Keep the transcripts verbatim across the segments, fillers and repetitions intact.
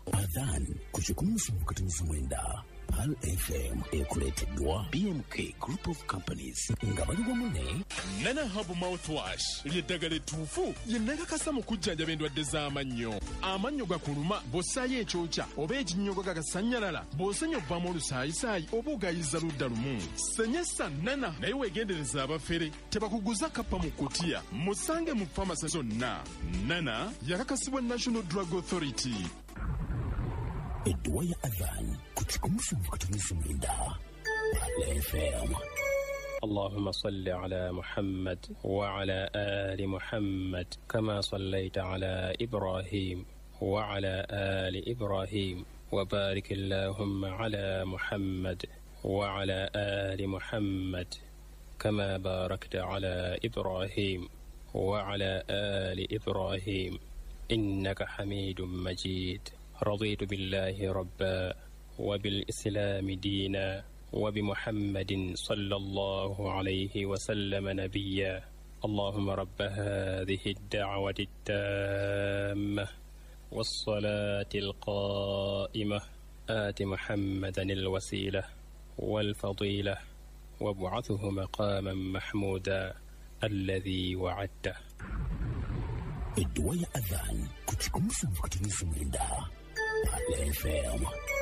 Adhan kuchukumusa mkatunifu mwenda Pal F M ekuleteddwa B M K Group of Companies nga bali wamunne Nana Hub Mouthwash ly'eddagala ettuufu lye nnakakasa mu kujjanjaba endwadde z'amannyo. Amannyo gakuluma bw'ossaayo ekyokya oba ekinnyogo gagasannyalala bw'osenya obbamu olusaayisaayi oba ogayiza ludda lumu. Senyesa Nana naye weegendereza abafere tebakuguza kappa mu kutiya. Musange mu famasi zonna. Nana yakakasibwa National Drug Authority. Edduwa ya Adhan kuchukumusa mkatunifu mwenda Pal F M. اللهم صل على محمد وعلى آل محمد كما صليت على إبراهيم وعلى آل إبراهيم وبارك اللهم على محمد وعلى آل محمد كما باركت على إبراهيم وعلى آل إبراهيم إنك حميد مجيد. رضيت بالله ربا وبالإسلام دينا وبمحمد صلى الله عليه وسلم نبيا. اللهم رب هذه الدعوة التامة والصلاة القائمة آت محمدا الوسيلة والفضيلة وابعثه مقاما محمودا الذي وعدته. Edduwa ya Adhan kuchukumusa mkatunifu mwenda Pal F M.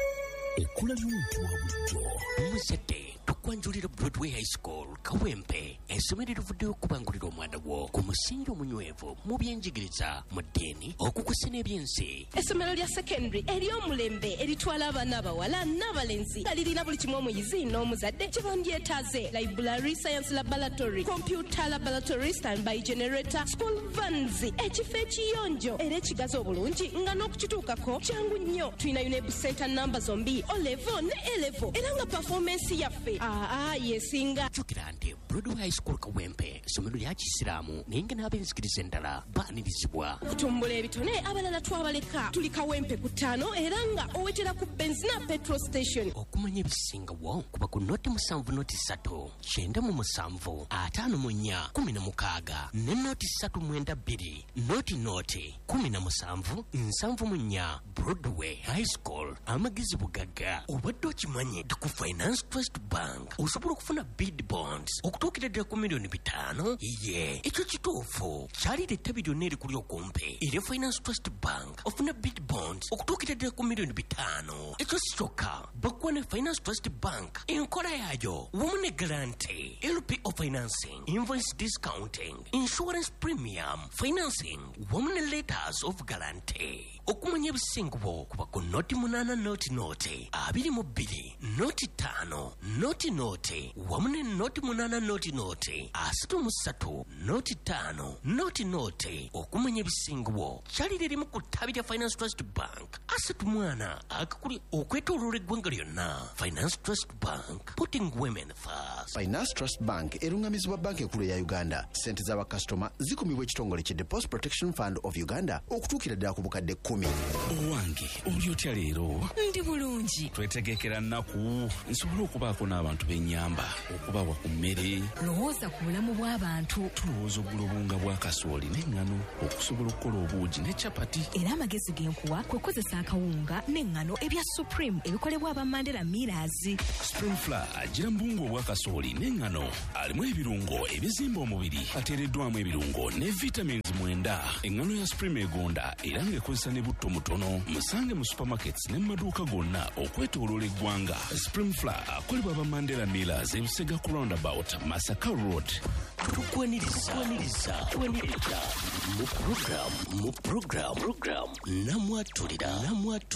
Ekula ly'omuntu wa bulijjo. Muzadde tukwanjulira Broadway High School Kawempe essomero erivuddeyo okubangulira omwana wo ku musingi omunywevu mu byenjigiriza mu ddiini okukusa n'ebyensi. Essomero lya secondary ery'omulembe eritwala abaana abawala n'abalenzi nga lirina buli kimu omuyizi n'omuzadde kye bandyetaaze: library, science laboratory, computer laboratory, standby generator, school vans, ekifo ekiyonjo era ekigazi obulungi nga n'okukituukako kyangu nnyo. Tulina UNEB center namba zombi O level ne A level era nga performance yaffe aa yesinga. Jukira nti Broadway High School Kawempe essomero lya Kisiraamu naye nga n'ab'enzikiriza endala baanirizibwa. Okutumbula ebitone abalala twabaleka. Tuli Kawempe ku ttaano era nga owetera ku benzina petrol station. Okumanya ebisingawo kuba ku noti musanvu noti ssatu kyenda mu musanvu ataano mu nnya kumi na mukaaga ne noti ssatu mwenda bbiri noti noti kumi na musanvu nsanvu mu nnya. Broadway High School amagezi bugagga. Obadde okimanyi nti ku Finance Trust Bank osobola okufuna bid bonds okutuukira ddala ku miliyoni bitaano. Ye ekyo kituufu. Kyalira ettabi lyonna erikuli okumpe erya Finance Trust Bank ofuna bid bonds okutuukira ddala ku miliyoni bitaano. Ekyo si kyokka, bakuwa ne Finance Trust Bank enkola yaayo wamu ne guarantee, L P O financing, invoice discounting, insurance premium financing wamu ne letters of guarantee. Okumanya ebisingawo kuba ku noti munaana noti noti abiri mu bbiri noti ttaano noti noti wamu ne noti munaana noti noti asatu mu ssatu noti ttaano noti noti. Okumanya ebisingawo kyalira erimu ku ttabi lya Finance Trust Bank asatu mwana akakuli okwetooloola eggwanga lyonna. Finance Trust Bank, putting women first. Finance Trust Bank erungamizibwa banka enkulu ya Uganda. Sente z'abakasitoma zikumibwa ekitongole ki Deposit Protection Fund of Uganda okutuukira ddala ku bukadde kkumi. Owange oli otya leero? Ndi bulungi. Twetegekera nnaku nsobola okubaako n'abantu b'ennyamba okubawa ku mmere. Lowooza ku bulamu bw'abantu. Tulowooza oggula obunga bwa kasooli n'eŋŋano okusobola okukola obuugi ne capati. Era amagezi g'enkuwa kwe kukozesa akawunga n'eŋŋano ebya Supreme ebikolebwa aba Mandela Millers. Spring Flour agira mu buwunga obwa kasooli n'eŋŋano alimu ebirungo ebizimba omubiri ateereddwamu ebirungo ne vitamins mwenda. Eŋŋano ya Supreme egonda era ng'ekozesa ne butto mutono. Musange mu supermarkets ne mu maduuka gonna okwetooloola eggwanga. Spring Flour akolebwa aba Mandela Millers ebisega ku roundabout Masaka Road. Tukwaniriza tukwaniriza mu program mu program program namwatulira namwatulira